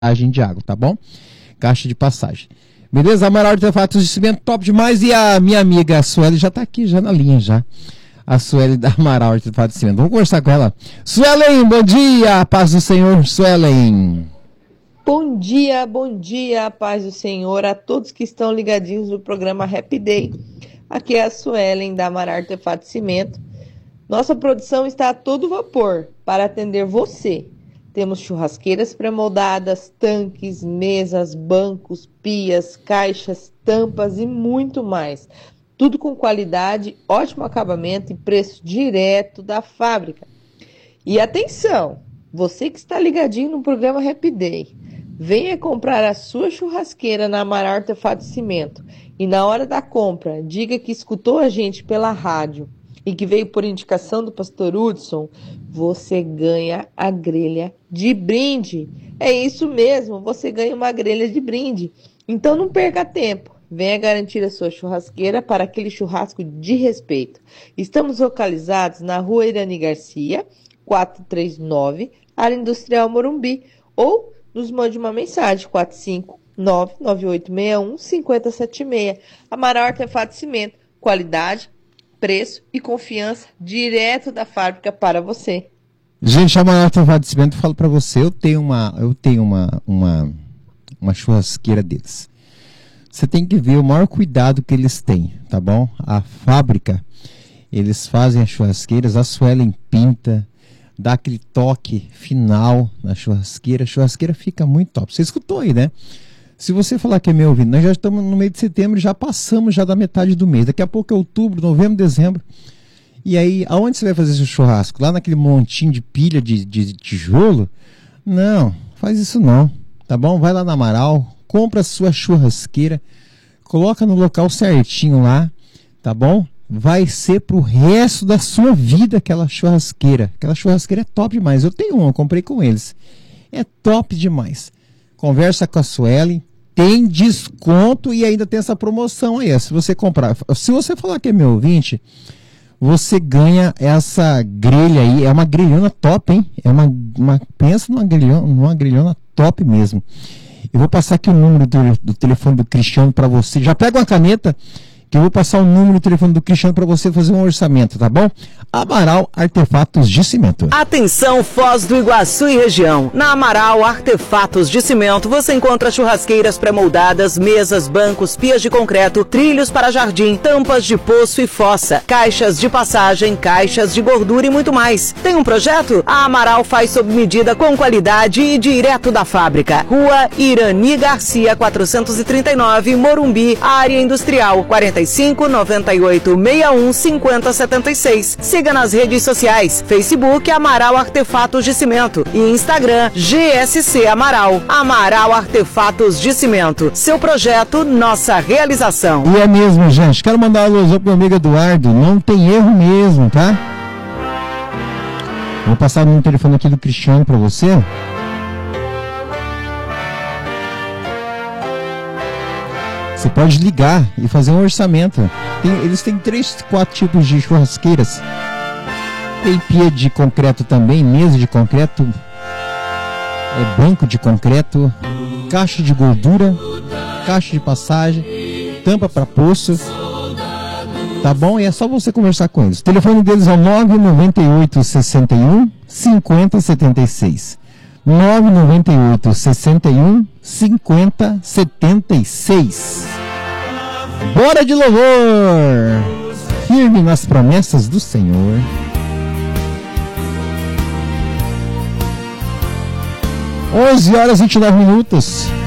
de água, tá bom? Caixa de passagem. Beleza? Amaral Artefatos de Cimento, top demais. E a minha amiga Sueli já tá aqui, já na linha, já. A Sueli da Amaral Artefatos de Cimento. Vamos conversar com ela. Suelen, bom dia, paz do Senhor, Suelen. Bom dia, paz do Senhor, a todos que estão ligadinhos no programa Happy Day. Aqui é a Suelen da Amaral Artefatos de Cimento. Nossa produção está a todo vapor para atender você. Temos churrasqueiras pré-moldadas, tanques, mesas, bancos, pias, caixas, tampas e muito mais. Tudo com qualidade, ótimo acabamento e preço direto da fábrica. E atenção, você que está ligadinho no programa Happy Day, venha comprar a sua churrasqueira na Amaral Artefatos de Cimento. E na hora da compra, diga que escutou a gente pela rádio e que veio por indicação do pastor Hudson, você ganha a grelha de brinde. É isso mesmo, você ganha uma grelha de brinde. Então não perca tempo, venha garantir a sua churrasqueira para aquele churrasco de respeito. Estamos localizados na Rua Irani Garcia, 439, Área Industrial Morumbi, ou nos mande uma mensagem, 459-9861-5076. Amaral Artefatos de Cimento, qualidade, preço e confiança direto da fábrica para você. Gente, a Amaral Artefatos de Cimento, eu falo para você, eu tenho uma churrasqueira deles. Você tem que ver o maior cuidado que eles têm, tá bom? A fábrica, eles fazem as churrasqueiras, a Suelen pinta, dá aquele toque final na churrasqueira, a churrasqueira fica muito top. Você escutou aí, né? Se você falar que é meu ouvido, nós já estamos no meio de setembro, já passamos já da metade do mês. Daqui a pouco é outubro, novembro, dezembro. E aí, aonde você vai fazer seu churrasco? Lá naquele montinho de pilha de tijolo? Não, faz isso não, tá bom? Vai lá na Amaral, compra a sua churrasqueira, coloca no local certinho lá, tá bom? Vai ser pro resto da sua vida aquela churrasqueira. Aquela churrasqueira é top demais. Eu tenho uma, eu comprei com eles. É top demais. Conversa com a Suelen, tem desconto e ainda tem essa promoção aí. Se você comprar, se você falar que é meu ouvinte, você ganha essa grelha aí. É uma grelhona top, hein? É pensa numa grelhona top mesmo. Eu vou passar aqui o número do telefone do Cristiano para você. Já pega uma caneta, que eu vou passar o número do telefone do Cristiano para você fazer um orçamento, tá bom? Amaral Artefatos de Cimento. Atenção, Foz do Iguaçu e região. Na Amaral Artefatos de Cimento, você encontra churrasqueiras pré-moldadas, mesas, bancos, pias de concreto, trilhos para jardim, tampas de poço e fossa, caixas de passagem, caixas de gordura e muito mais. Tem um projeto? A Amaral faz sob medida com qualidade e direto da fábrica. Rua Irani Garcia, 439, Morumbi, Área Industrial, 45-98-61-5076. Siga nas redes sociais, Facebook Amaral Artefatos de Cimento e Instagram GSC Amaral. Amaral Artefatos de Cimento. Seu projeto, nossa realização. E é mesmo, gente. Quero mandar um alô pro meu amigo Eduardo. Não tem erro mesmo, tá? Vou passar o telefone aqui do Cristiano para você. Você pode ligar e fazer um orçamento. Eles têm 4 tipos de churrasqueiras. Tem pia de concreto também, mesa de concreto, banco de concreto, caixa de gordura, caixa de passagem, tampa para poço. Tá bom? E é só você conversar com eles. O telefone deles é o 998 61 50 76. 998 61 50 76. Bora de louvor! Firme nas promessas do Senhor. 11 horas e 29 minutos.